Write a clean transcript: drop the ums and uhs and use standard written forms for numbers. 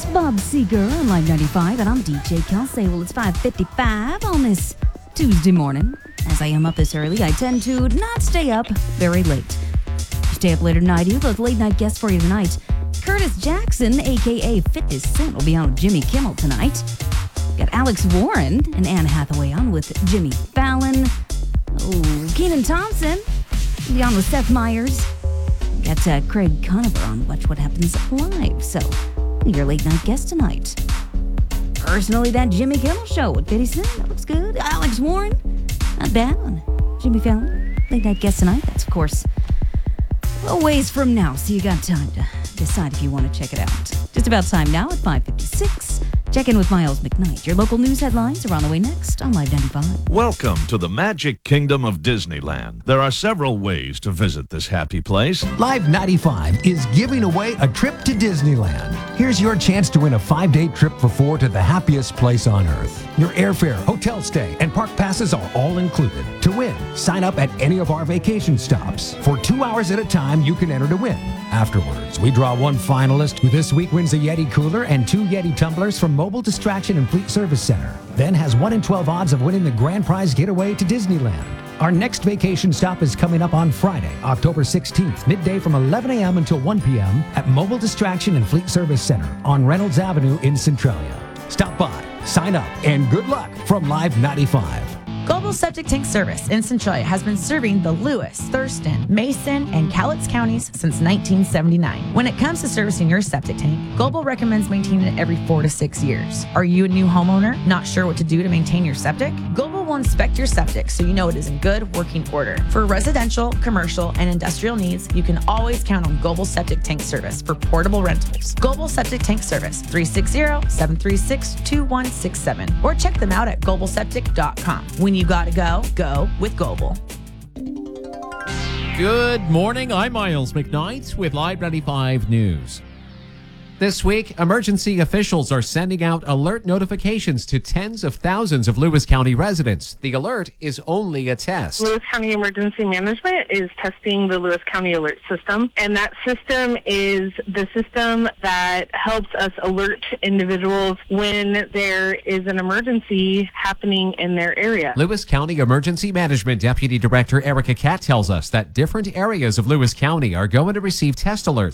Bob Seeger on Live 95, and I'm DJ Kelsey. Well, it's 5:55 on this Tuesday morning. As I am up this early, I tend to not stay up very late. Stay up later than I do. Those late night guests for you tonight. Curtis Jackson, a.k.a. Fitness Cent, will be on with Jimmy Kimmel tonight. Got Alex Warren and Anne Hathaway on with Jimmy Fallon. Kenan Thompson will be on with Seth Meyers. Got Craig Conover on Watch What Happens Live. So, your late night guest tonight. Personally, that Jimmy Kimmel show with Fitty Cent, that looks good. Alex Warren, not bad. Jimmy Fallon, late night guest tonight. That's, of course, a ways from now, so you got time to decide if you want to check it out. Just about time now at 5:56. Check in with Miles McKnight. Your local news headlines are on the way next on Live 95. Welcome to the Magic Kingdom of Disneyland. There are several ways to visit this happy place. Live 95 is giving away a trip to Disneyland. Here's your chance to win a 5-day trip for 4 to the happiest place on earth. Your airfare, hotel stay, and park passes are all included. To win, sign up at any of our vacation stops. For 2 hours at a time, you can enter to win. Afterwards, we draw one finalist who this week wins a Yeti cooler and 2 Yeti tumblers from Mobile Distraction and Fleet Service Center. Then has 1 in 12 odds of winning the grand prize getaway to Disneyland. Our next vacation stop is coming up on Friday, October 16th, midday from 11 a.m. until 1 p.m. at Mobile Distraction and Fleet Service Center on Reynolds Avenue in Centralia. Stop by, sign up, and good luck from Live 95. Global Septic Tank Service in Centralia has been serving the Lewis, Thurston, Mason, and Cowlitz counties since 1979. When it comes to servicing your septic tank, Global recommends maintaining it every 4 to 6 years. Are you a new homeowner, not sure what to do to maintain your septic? Global will inspect your septic so you know it is in good working order. For residential, commercial, and industrial needs, you can always count on Global Septic Tank Service for portable rentals. Global Septic Tank Service, 360-736-2167. Or check them out at globalseptic.com. When you gotta go, go with Global. Good morning. I'm Miles McKnight with Live 95 News. This week, emergency officials are sending out alert notifications to tens of thousands of Lewis County residents. The alert is only a test. Lewis County Emergency Management is testing the Lewis County Alert System, and that system is the system that helps us alert individuals when there is an emergency happening in their area. Lewis County Emergency Management Deputy Director Erica Catt tells us that different areas of Lewis County are going to receive test alerts